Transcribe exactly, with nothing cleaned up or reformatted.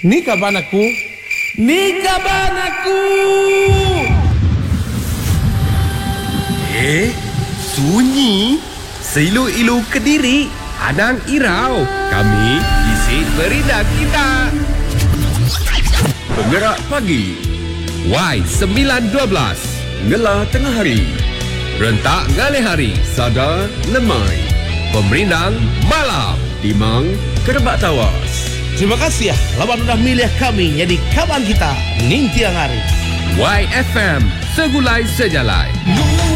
Ni kaban aku. Ni kaban aku. Eh, sunyi. Seilu-ilu Kediri, Anang Irau. Kami isi berita kita. Penggerak pagi. Y sembilan dua belas. Ngela tengah hari. Rentak ngalih hari. Sadar lemai. Pemerindang malam. Timang kerebak tawas. Terima kasih ya, lawan udah milih kami jadi kawan kita ning tiang hari. Y F M, segulai sejalai.